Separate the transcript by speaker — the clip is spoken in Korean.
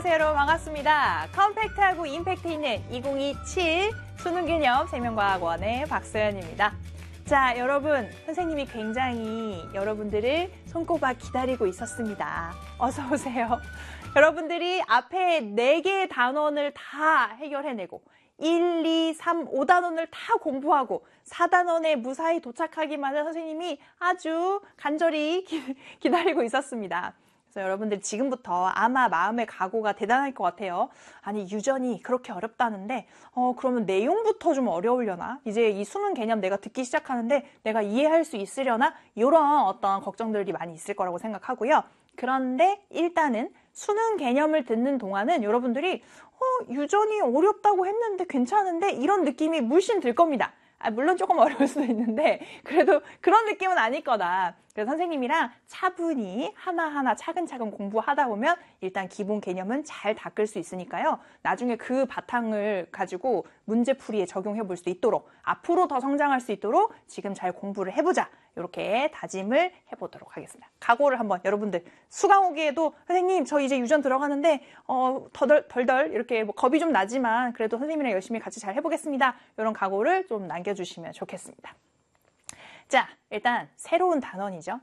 Speaker 1: 안녕하세요, 여러분. 반갑습니다. 컴팩트하고 임팩트 있는 2027 수능개념 생명과학원의 박소연입니다. 자, 여러분, 선생님이 굉장히 여러분들을 손꼽아 기다리고 있었습니다. 어서 오세요. 여러분들이 앞에 4개의 단원을 다 해결해내고 1, 2, 3, 5단원을 다 공부하고 4단원에 무사히 도착하기만을 선생님이 아주 간절히 기다리고 있었습니다. 그래서 여러분들 지금부터 아마 마음의 각오가 대단할 것 같아요. 아니, 유전이 그렇게 어렵다는데 그러면 내용부터 좀 어려우려나? 이제 이 수능 개념 내가 듣기 시작하는데 내가 이해할 수 있으려나? 이런 어떤 걱정들이 많이 있을 거라고 생각하고요. 그런데 일단은 수능 개념을 듣는 동안은 여러분들이 유전이 어렵다고 했는데 괜찮은데 이런 느낌이 물씬 들 겁니다. 물론 조금 어려울 수도 있는데 그래도 그런 느낌은 아닐 거다. 그래서 선생님이랑 차분히 하나하나 차근차근 공부하다 보면 일단 기본 개념은 잘 닦을 수 있으니까요. 나중에 그 바탕을 가지고 문제풀이에 적용해 볼 수 있도록 앞으로 더 성장할 수 있도록 지금 잘 공부를 해보자. 이렇게 다짐을 해보도록 하겠습니다. 각오를 한번 여러분들 수강 후기에도 선생님 저 이제 유전 들어가는데 덜덜 이렇게 뭐 겁이 좀 나지만 그래도 선생님이랑 열심히 같이 잘 해보겠습니다. 이런 각오를 좀 남겨주시면 좋겠습니다. 자, 일단 새로운 단원이죠.